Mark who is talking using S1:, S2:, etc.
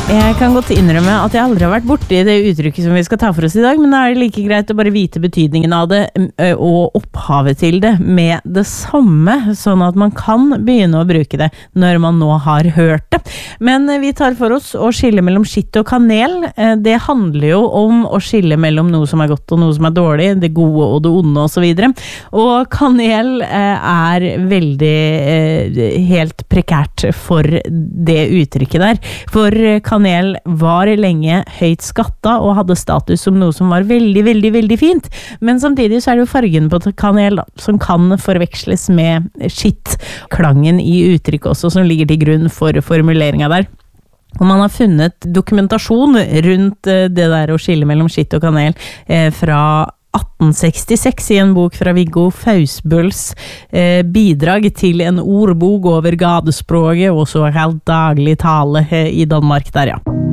S1: Jeg kan godt innrømme at jeg aldri har vært borti det uttrykket som vi skal ta for oss i dag, men det er like greit å bare vite betydningen av det og opphavet til det med det samme, sånn at man kan begynne å bruke det når man nå har hørt det. Men vi tar for oss å skille mellom skitt og kanel. Det handler jo om å skille mellom noe som er godt og noe som er dårlig, det gode og det onde og så videre. Og kanel er veldig helt prekært for det uttrykket der. For kanel var lenge høyt skatta og hadde status som noe som var veldig, veldig, veldig fint. Men samtidig så er det jo fargen på kanel da, som kan forveksles med skitt. Klangen i uttrykket også som ligger til grunn for formuleringen der. Og man har funnet dokumentasjon rundt det der å skille mellom skitt og kanel fra 1866 i en bok fra Viggo Fausbøls bidrag til en ordbok over gadespråket og såkalt daglig tale i Danmark der, ja.